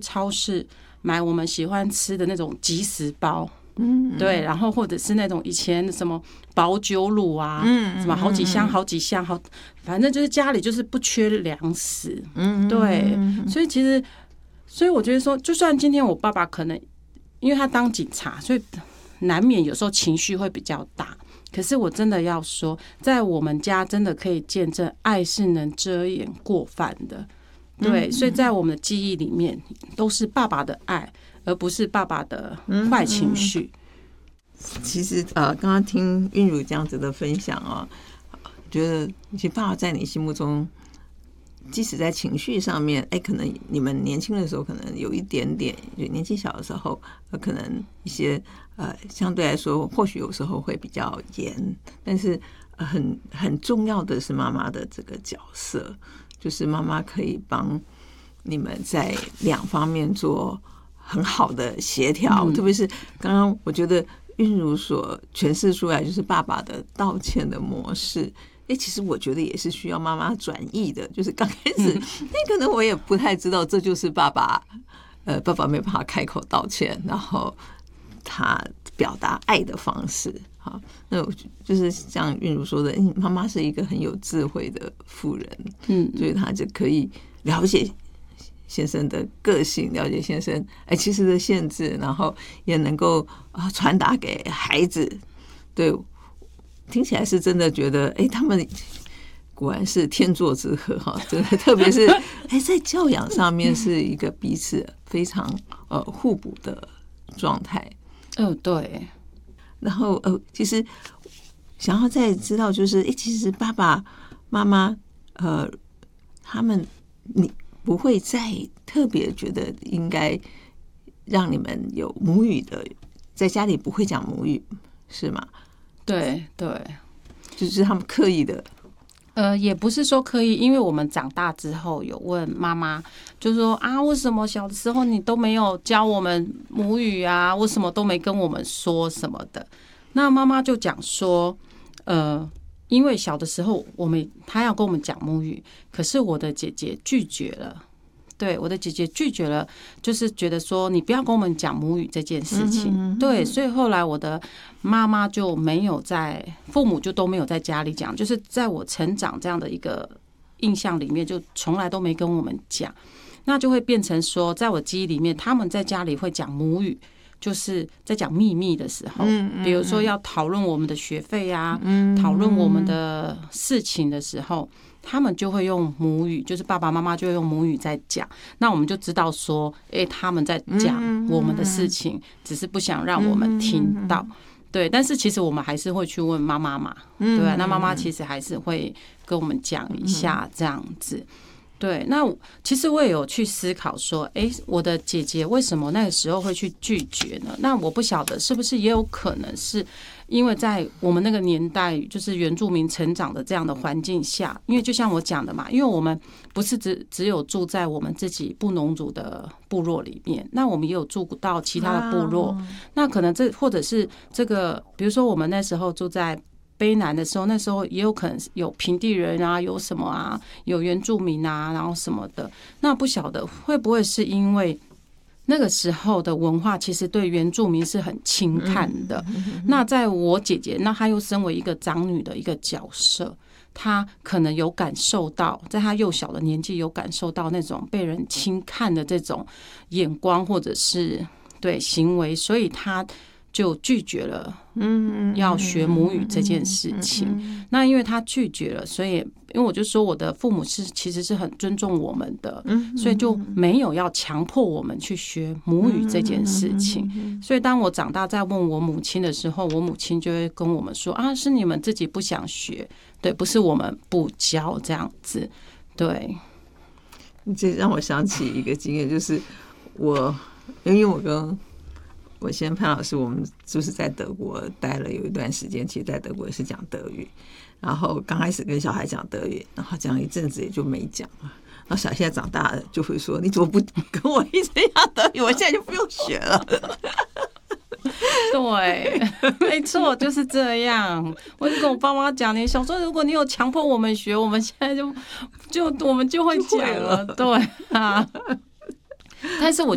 超市买我们喜欢吃的那种即食包，对，然后或者是那种以前什么保酒乳啊，什么好几箱好几箱，反正就是家里就是不缺粮食，对，所以我觉得说，就算今天我爸爸可能因为他当警察，所以难免有时候情绪会比较大。可是我真的要说，在我们家真的可以见证，爱是能遮掩过犯的。对，所以在我们的记忆里面，都是爸爸的爱，而不是爸爸的坏情绪。 其实刚刚听韵如这样子的分享啊，觉得其实爸爸在你心目中，即使在情绪上面，可能你们年轻的时候可能有一点点，就年纪小的时候，可能一些相对来说或许有时候会比较严，但是很重要的是妈妈的这个角色，就是妈妈可以帮你们在两方面做很好的协调，特别是刚刚我觉得韵如所诠释出来就是爸爸的道歉的模式。其实我觉得也是需要妈妈转译的，就是刚开始可能我也不太知道这就是爸爸爸爸没办法开口道歉，然后他表达爱的方式。好，那我就是像韵如说的，妈妈是一个很有智慧的妇人，所以她就可以了解先生的个性，了解先生其实的限制，然后也能够传达给孩子。对，听起来是真的觉得他们果然是天作之合哈，真的，特别是在教养上面是一个彼此非常互补的状态。 对。 然后其实想要再知道，就是其实爸爸妈妈他们你不会再特别觉得应该让你们有母语的，在家里不会讲母语是吗？ 对对， 就是他们刻意的。 也不是说刻意，因为我们长大之后有问妈妈，就说啊，为什么小的时候你都没有教我们母语啊？为什么都没跟我们说什么的？那妈妈就讲说，因为小的时候她要跟我们讲母语，可是我的姐姐拒绝了。对，我的姐姐拒绝了，就是觉得说你不要跟我们讲母语这件事情。对，所以后来我的妈妈就没有父母就都没有在家里讲，就是在我成长这样的一个印象里面，就从来都没跟我们讲。那就会变成说，在我记忆里面，他们在家里会讲母语，就是在讲秘密的时候，比如说要讨论我们的学费啊，讨论我们的事情的时候。他们就会用母语，就是爸爸妈妈就会用母语在讲，那我们就知道说，他们在讲我们的事情，只是不想让我们听到。对，但是其实我们还是会去问妈妈嘛，对啊，那妈妈其实还是会跟我们讲一下这样子。对，那其实我也有去思考说，我的姐姐为什么那个时候会去拒绝呢？那我不晓得是不是也有可能是因为在我们那个年代，就是原住民成长的这样的环境下，因为就像我讲的嘛，因为我们不是只有住在我们自己布农族的部落里面，那我们也有住到其他的部落，那可能或者是这个，比如说我们那时候住在卑南的时候，那时候也有可能有平地人啊，有什么啊，有原住民啊，然后什么的。那不晓得会不会是因为那个时候的文化其实对原住民是很轻看的。那在我姐姐，那她又身为一个长女的一个角色，她可能有感受到，在她幼小的年纪有感受到那种被人轻看的这种眼光或者是对行为，所以她就拒绝了要学母语这件事情。那因为他拒绝了，所以因为我就说我的父母其实是很尊重我们的，所以就没有要强迫我们去学母语这件事情。所以当我长大再问我母亲的时候，我母亲就会跟我们说啊，是你们自己不想学，对，不是我们不教这样子。对， 这让我想起一个经验，就是因为我跟我先潘老师，我们就是在德国待了有一段时间，其实在德国也是讲德语，然后刚开始跟小孩讲德语，然后讲一阵子也就没讲了。然后小孩现在长大了就会说：“你怎么不跟我一直讲德语？我现在就不用学了。” 对，没错，就是这样。我就跟我爸妈讲，你小时候如果你有强迫我们学，我们现在我们就会讲了。对啊。但是我